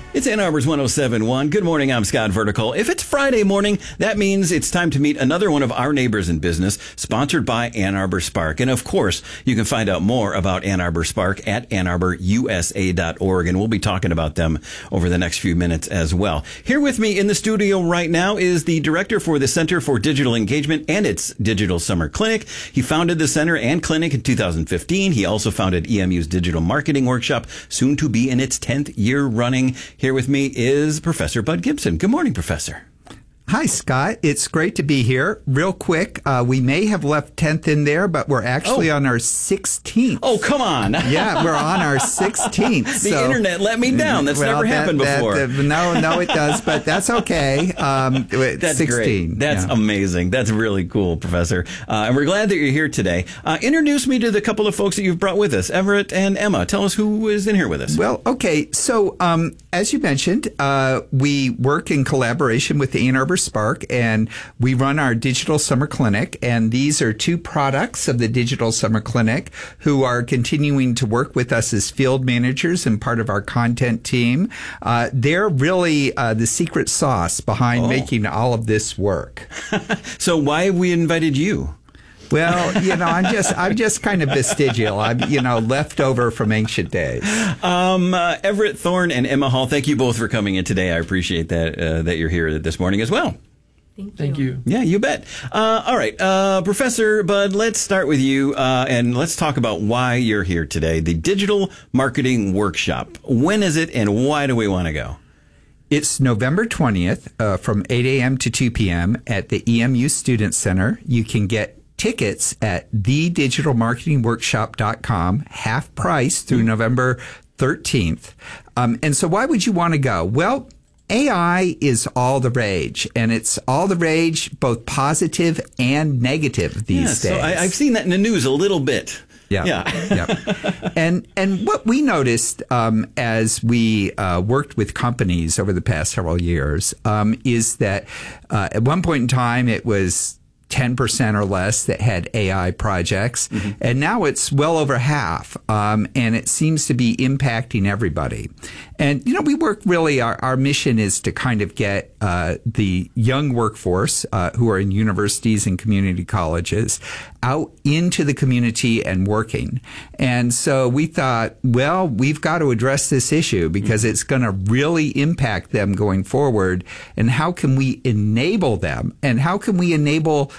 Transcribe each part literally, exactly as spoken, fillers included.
It's Ann Arbor's one oh seven point one. Good morning, I'm Scott Vertical. If it's Friday morning, that means it's time to meet another one of our neighbors in business, sponsored by Ann Arbor Spark. And of course, you can find out more about Ann Arbor Spark at ann arbor u s a dot org. And we'll be talking about them over the next few minutes as well. Here with me in the studio right now is the director for the Center for Digital Engagement and its Digital Summer Clinic. He founded the center and clinic in two thousand fifteen. He also founded E M U's Digital Marketing Workshop, soon to be in its tenth year running. Here with me is Professor Bud Gibson. Good morning, Professor. Hi, Scott. It's great to be here. Real quick, uh, we may have left tenth in there, but we're actually oh. on our sixteenth. Oh, come on. Yeah, we're on our sixteenth. The so, internet let me down. That's well, never that, happened before. That, uh, no, no, it does, but that's okay. Um, that's sixteen. Great. That's yeah. amazing. That's really cool, Professor. Uh, and we're glad that you're here today. Uh, introduce me to the couple of folks that you've brought with us, Everett and Emma. Tell us who is in here with us. Well, okay. So, um, as you mentioned, uh, we work in collaboration with the Ann Arbor Spark, and we run our Digital Summer Clinic. And these are two products of the Digital Summer Clinic who are continuing to work with us as field managers and part of our content team. Uh, they're really uh, the secret sauce behind oh. making all of this work. So why have we invited you? Well, you know, I'm just I'm just kind of vestigial. I'm, you know, left over from ancient days. Um, uh, Everett Thorne and Emma Hall, thank you both for coming in today. I appreciate that uh, that you're here this morning as well. Thank you. Thank you. Yeah, you bet. Uh, all right, uh, Professor Bud, let's start with you, uh, and let's talk about why you're here today. The Digital Marketing Workshop. When is it, and why do we want to go? It's November twentieth uh, from eight a.m. to two p.m. at the E M U Student Center. You can get tickets at the digital marketing workshop dot com, half price through mm-hmm. November thirteenth. Um, and so why would you want to go? Well, A I is all the rage, and it's all the rage, both positive and negative these yeah, days. So I, I've seen that in the news a little bit. Yeah. Yeah. yeah. And and what we noticed um, as we uh, worked with companies over the past several years um, is that uh, at one point in time it was ten percent or less that had A I projects. Mm-hmm. And now it's well over half. Um, and it seems to be impacting everybody. And, you know, we work really, our, our mission is to kind of get uh, the young workforce uh, who are in universities and community colleges out into the community and working. And so we thought, well, we've got to address this issue because mm-hmm. it's going to really impact them going forward. And how can we enable them? And how can we enable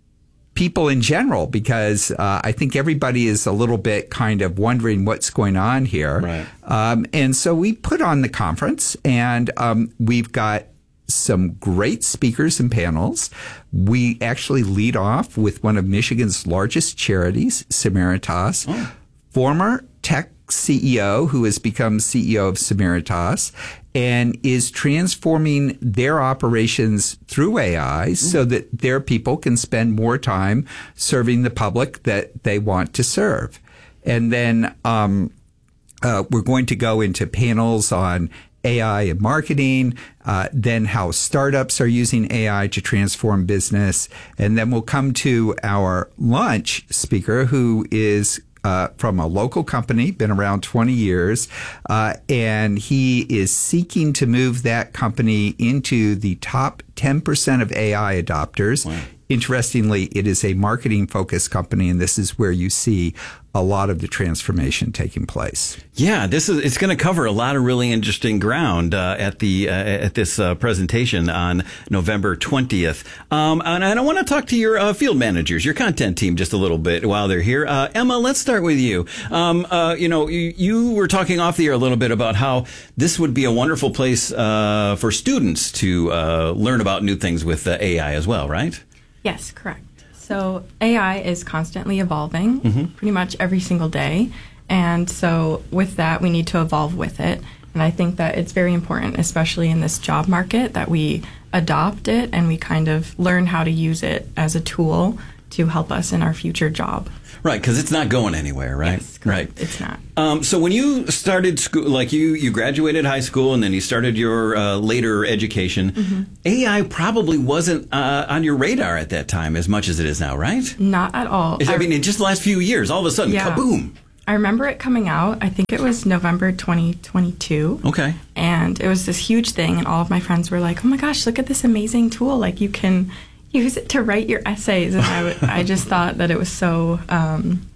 people in general, because uh, I think everybody is a little bit kind of wondering what's going on here. Right. Um, and so we put on the conference, and um, we've got some great speakers and panels. We actually lead off with one of Michigan's largest charities, Samaritas, oh. former tech C E O who has become C E O of Samaritas and is transforming their operations through A I mm. so that their people can spend more time serving the public that they want to serve. And then um, uh, we're going to go into panels on A I and marketing, uh, then how startups are using A I to transform business. And then we'll come to our lunch speaker who is Uh, from a local company, been around twenty years, uh, and he is seeking to move that company into the top ten percent of A I adopters. Wow. Interestingly, it is a marketing-focused company, and this is where you see a lot of the transformation taking place. Yeah, this is it's going to cover a lot of really interesting ground uh, at the uh, at this uh, presentation on November twentieth. Um, and I want to talk to your uh, field managers, your content team, just a little bit while they're here. Uh, Emma, let's start with you. Um, uh, you know, you, you were talking off the air a little bit about how this would be a wonderful place uh, for students to uh, learn about new things with uh, A I as well, right? Yes, correct. So A I is constantly evolving mm-hmm. pretty much every single day. And so with that, we need to evolve with it. And I think that it's very important, especially in this job market, that we adopt it and we kind of learn how to use it as a tool to help us in our future job. Right, because it's not going anywhere, right? Yes, correct. Right. It's not. Um, so when you started school, like you, you graduated high school and then you started your uh, later education, mm-hmm. A I probably wasn't uh, on your radar at that time as much as it is now, right? Not at all. I mean, in just the last few years, all of a sudden, yeah. kaboom. I remember it coming out. I think it was November twenty twenty-two. Okay. And it was this huge thing, and all of my friends were like, oh my gosh, look at this amazing tool. Like, you can use it to write your essays. And I, w- I just thought that it was so um,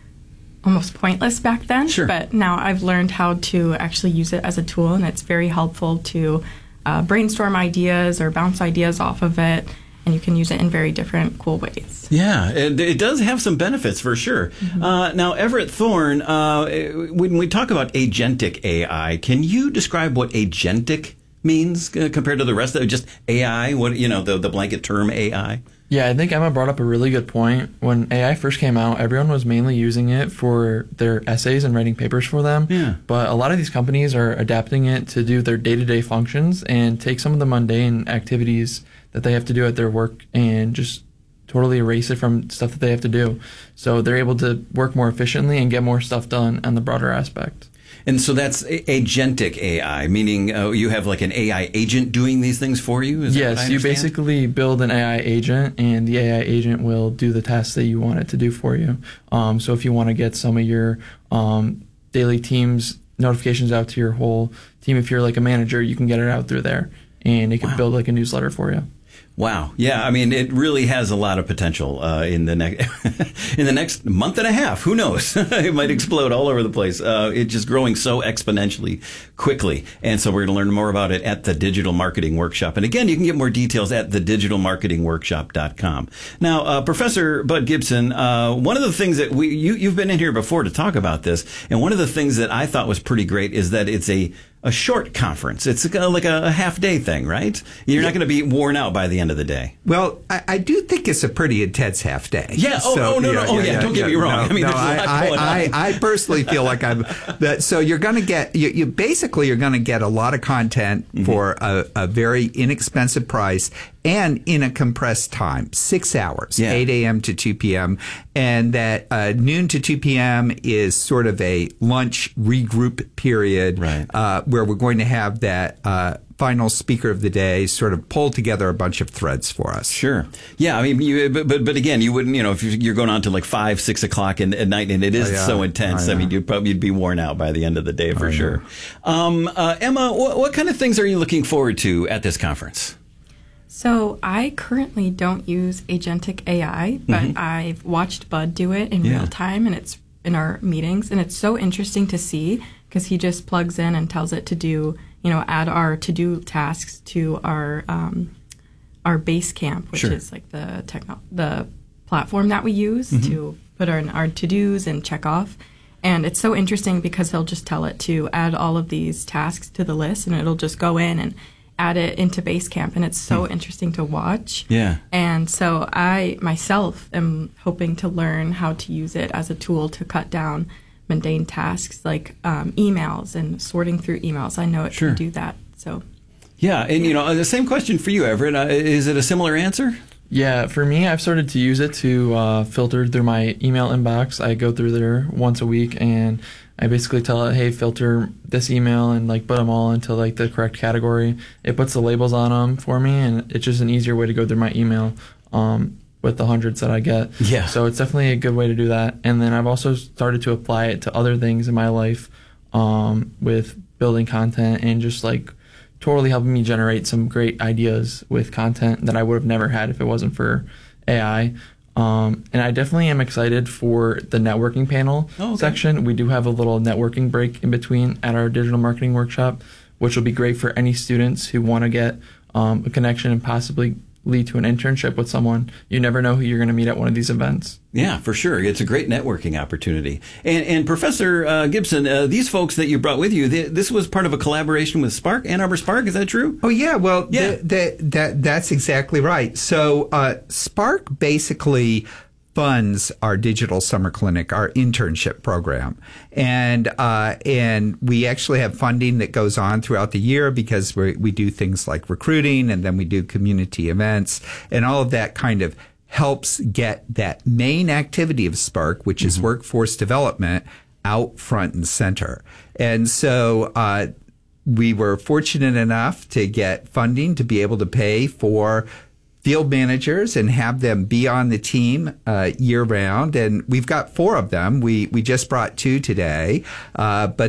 almost pointless back then. Sure. But now I've learned how to actually use it as a tool, and it's very helpful to uh, brainstorm ideas or bounce ideas off of it. And you can use it in very different, cool ways. Yeah, it, it does have some benefits for sure. Mm-hmm. Uh, now, Everett Thorne, uh, when we talk about agentic A I, can you describe what agentic means uh, compared to the rest of it? Just A I, what you know, the, the blanket term A I? Yeah, I think Emma brought up a really good point. When A I first came out, everyone was mainly using it for their essays and writing papers for them. Yeah. But a lot of these companies are adapting it to do their day-to-day functions and take some of the mundane activities that they have to do at their work and just totally erase it from stuff that they have to do. So they're able to work more efficiently and get more stuff done on the broader aspect. And so that's agentic A I, meaning uh, you have like an A I agent doing these things for you? Is that what I Yes, you understand? basically build an A I agent, and the A I agent will do the tasks that you want it to do for you. Um, so if you want to get some of your um, daily Teams notifications out to your whole team, if you're like a manager, you can get it out through there, and it can Wow. build like a newsletter for you. Wow. Yeah. I mean, it really has a lot of potential uh, in the next in the next month and a half. Who knows? It might explode all over the place. Uh, it's just growing so exponentially quickly. And so we're going to learn more about it at the Digital Marketing Workshop. And again, you can get more details at the digital marketing workshop dot com. Now, uh, Professor Bud Gibson, uh, one of the things that we you, you've been in here before to talk about this, and one of the things that I thought was pretty great is that it's a a short conference. It's like a half day thing, right? You're not going to be worn out by the end of the day. Well, I, I do think it's a pretty intense half day. Yeah. Oh, oh, no, no. Oh, yeah. Don't get me wrong. No, I mean, no, there's a lot I, going I, on. I, I personally feel like I'm that. So you're going to get you, you basically you're going to get a lot of content mm-hmm. for a, a very inexpensive price and in a compressed time, six hours, Yeah. eight a.m. to two p.m. And that uh, noon to two p.m. is sort of a lunch regroup period, Right. uh, where we're going to have that uh, final speaker of the day sort of pull together a bunch of threads for us. Sure. Yeah. I mean, you, but, but but again, you wouldn't. You know, if you're going on to like five, six o'clock in, at night, and it is Oh, yeah. so intense. I I, know. mean, you'd probably you'd be worn out by the end of the day for I sure. Um, uh, Emma, what, what kind of things are you looking forward to at this conference? So I currently don't use agentic A I, but Mhm. I've watched Bud do it in Yeah. real time, and it's in our meetings, and it's so interesting to see because he just plugs in and tells it to do, you know, add our to-do tasks to our um, our Basecamp, which Sure. is like the techno- the platform that we use Mm-hmm. to put our, our to-dos and check off. And it's so interesting because he'll just tell it to add all of these tasks to the list, and it'll just go in and add it into Basecamp, and it's so interesting to watch. Yeah. And so I myself am hoping to learn how to use it as a tool to cut down mundane tasks like um, emails and sorting through emails. I know it Sure. can do that. So Yeah, and you know, the same question for you, Everett. Uh, is it a similar answer? Yeah, for me, I've started to use it to uh, filter through my email inbox. I go through there once a week, and I basically tell it, hey, filter this email and like put them all into like the correct category. It puts the labels on them for me, and it's just an easier way to go through my email um, with the hundreds that I get. Yeah. So it's definitely a good way to do that. And then I've also started to apply it to other things in my life um, with building content and just like totally helping me generate some great ideas with content that I would have never had if it wasn't for A I. Um, and I definitely am excited for the networking panel Oh, okay. section. We do have a little networking break in between at our digital marketing workshop, which will be great for any students who want to get um, a connection and possibly lead to an internship with someone. You never know who you're going to meet at one of these events. Yeah, for sure. It's a great networking opportunity. And, and Professor uh, Gibson, uh, these folks that you brought with you, they, this was part of a collaboration with Spark, Ann Arbor Spark. Is that true? Oh yeah, well, Yeah. The, the, that that's exactly right. So uh, Spark basically funds our digital summer clinic, our internship program, and uh, and we actually have funding that goes on throughout the year because we we do things like recruiting, and then we do community events, and all of that kind of helps get that main activity of Spark, which is workforce development, out front and center. And so uh, we were fortunate enough to get funding to be able to pay for field managers and have them be on the team uh, year round. And we've got four of them. We we just brought two today, uh, but